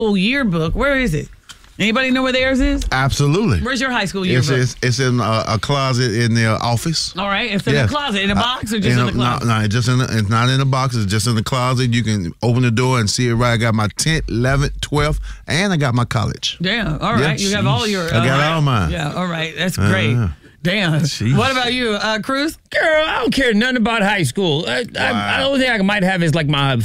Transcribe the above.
yearbook. Where is it? Anybody know where theirs is? Absolutely. Where's your high school yearbook? It's in a closet in their office. All right, it's in the closet, in a box, or just in the closet? No, it's not in the box. It's just in the closet. You can open the door and see it right. I got my 10th, 11th, 12th, and I got my college. Yeah, all right. Yeah. You have all your... I got all mine. Yeah, all right. That's great. Damn. Jeez. What about you, Cruz? Girl, I don't care nothing about high school. The only thing I might have is like my